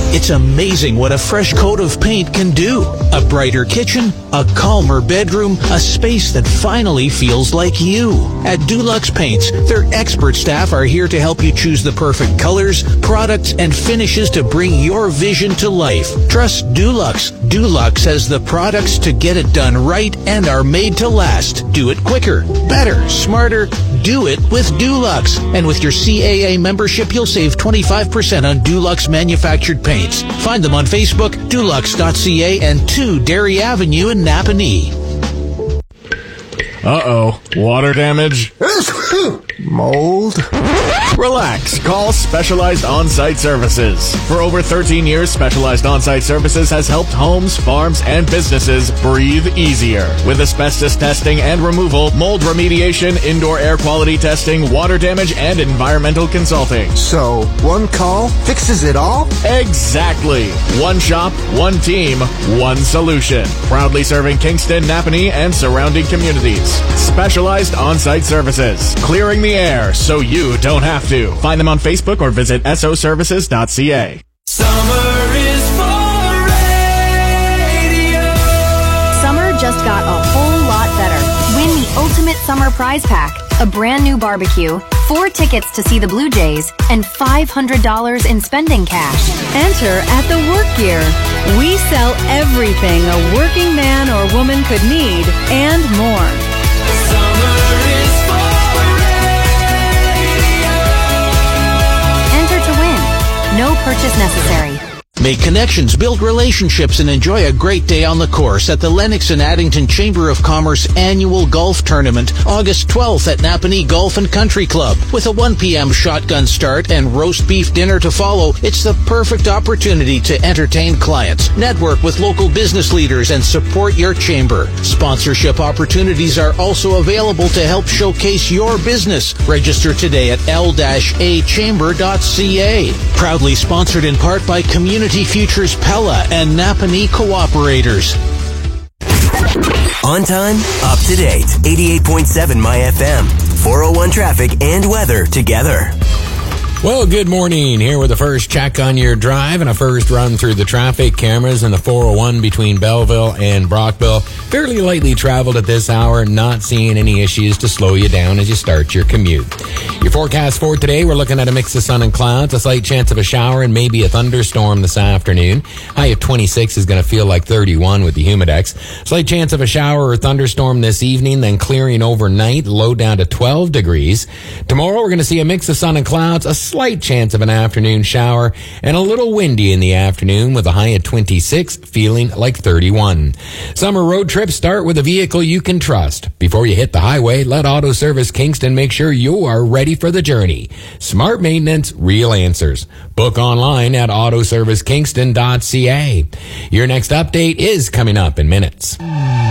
It's amazing what a fresh coat of paint can do. A brighter kitchen, a calmer bedroom, a space that finally feels like you. At Dulux Paints, their expert staff are here to help you choose the perfect colors, products, and finishes to bring your vision to life. Trust Dulux. Dulux has the products to get it done right and are made to last. Do it quicker, better, smarter. Do it with Dulux. And with your CAA membership, you'll save 25% on Dulux manufactured paints. Find them on Facebook, dulux.ca, and 2 Dairy Avenue in Napanee. Uh-oh. Water damage? Mold? Relax. Call Specialized On-Site Services. For over 13 years, Specialized On-Site Services has helped homes, farms, and businesses breathe easier. With asbestos testing and removal, mold remediation, indoor air quality testing, water damage, and environmental consulting. So, one call fixes it all? Exactly. One shop, one team, one solution. Proudly serving Kingston, Napanee, and surrounding communities. Specialized On-Site Services. Clearing the air so you don't have to. Find them on Facebook or visit soservices.ca. Summer is for radio. Summer just got a whole lot better. Win the Ultimate Summer Prize Pack, a brand new barbecue, 4 tickets to see the Blue Jays, and $500 in spending cash. Enter at the Work Gear. We sell everything a working man or woman could need and more. Summer is for radio. Enter to win. No purchase necessary. Make connections, build relationships, and enjoy a great day on the course at the Lennox and Addington Chamber of Commerce Annual Golf Tournament, August 12th at Napanee Golf and Country Club. With a 1 p.m. shotgun start and roast beef dinner to follow, it's the perfect opportunity to entertain clients, network with local business leaders, and support your chamber. Sponsorship opportunities are also available to help showcase your business. Register today at l-achamber.ca. Proudly sponsored in part by Community Futures Pella and Napanee Cooperators. On time, up to date. 88.7 My FM. 401 traffic and weather together. Well, good morning. Here with the first check on your drive and a first run through the traffic cameras in the 401 between Belleville and Brockville. Fairly lightly traveled at this hour, not seeing any issues to slow you down as you start your commute. Your forecast for today, we're looking at a mix of sun and clouds, a slight chance of a shower and maybe a thunderstorm this afternoon. High of 26 is going to feel like 31 with the Humidex. Slight chance of a shower or thunderstorm this evening, then clearing overnight, low down to 12 degrees. Tomorrow we're going to see a mix of sun and clouds, a slight chance of an afternoon shower, and a little windy in the afternoon with a high of 26, feeling like 31. Summer road trips start with a vehicle you can trust. Before you hit the highway, let Auto Service Kingston make sure you are ready for the journey. Smart maintenance, real answers. Book online at autoservicekingston.ca. Your next update is coming up in minutes.